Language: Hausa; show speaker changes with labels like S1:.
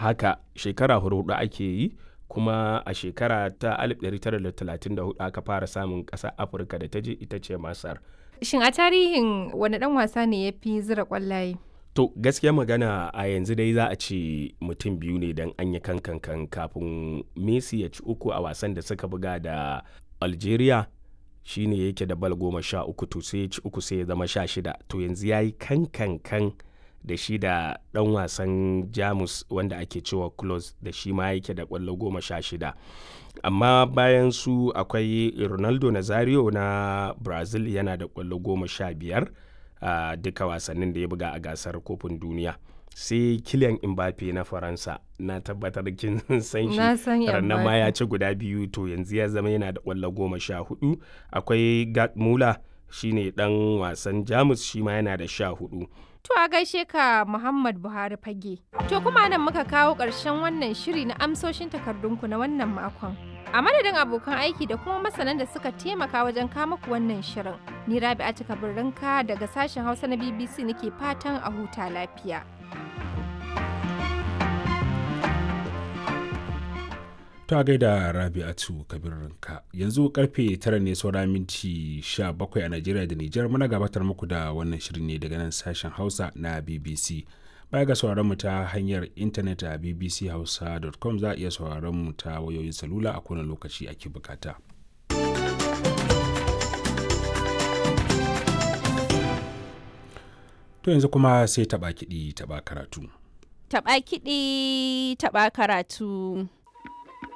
S1: haka shekara hudu ake yi, kuma a shekara ta 1934 aka fara samun ƙasar Afirka da ta je ita ce Masar.
S2: Shin a tarihin wani ɗan wasa ne ya fi zira ƙwallaye?
S1: To gaskiya magana a yanzu dai za a ce mutum biyu ne don an yi kankan kafin Messi ya ci 3 a wasan da suka buga da Algeria, shine yake da bal 13, to sai ya ci 3 sai ya zama 16, to yanzu ya yi kankan da shi da ɗan wasan Jamus wanda ake cewa Klose, da shi ma yake da ƙwallo 16. Amma bayan su akwai Ronaldo Nazario na Brazil, yana da ƙwallo 15 a duka wasannin da ya buga a gasar kofin duniya. Sai Kylian Mbappe na Faransa, na tabbatar kin san shi, rannan ma ya ci guda 2, to yanzu ya zama yana da ƙwallo 14. Akwai Gerd Müller, shine ɗan wasan Jamus, shi ma yana da 14.
S2: To a gaishe ka Muhammad Buhari Fage. To kuma nan muka kawo ƙarshen wannan shiri na amsoshin takardunku na wannan makon. A madadin abokan aiki da kuma masanan da suka taimaka wajen kama ku wannan shirin. Ni Rabi'atu Kabirrinka daga sashen Hausa na BBC nake fatan a huta lafiya.
S3: Ta gaida Rabi'atu Kabirrinka. Yanzu karfe 9 ne saura minti 17 a Najeriya da Nijar. Muna gabatar muku da wannan shirin ne daga nan sashen Hausa na BBC. Baya ga sauraron mu ta hanyar intanet a bbchausa.com, za a iya sauraron mu ta wayoyin salula a kowane lokaci ake bukata. To yanzu kuma sai taɓa kiɗi taɓa karatu.
S4: Taɓa kiɗi taɓa karatu.